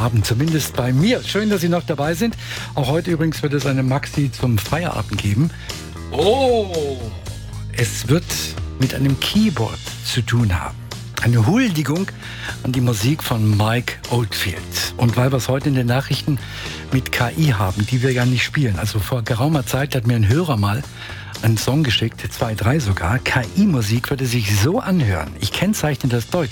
Abend, zumindest bei mir. Schön, dass Sie noch dabei sind. Auch heute übrigens wird es eine Maxi zum Feierabend geben. Oh, es wird mit einem Keyboard zu tun haben. Eine Huldigung an die Musik von Mike Oldfield. Und weil wir es heute in den Nachrichten mit KI haben, die wir ja nicht spielen. Also vor geraumer Zeit hat mir ein Hörer mal einen Song geschickt, 2, 3 sogar. KI-Musik würde sich so anhören. Ich kennzeichne das deutlich.